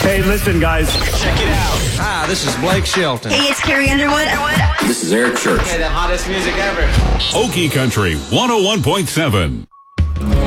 Hey, listen, guys. Check it out. Hi, this is Blake Shelton. Hey, it's Carrie Underwood. This is Eric Church. Hey, the hottest music ever. Okie Country 101.7.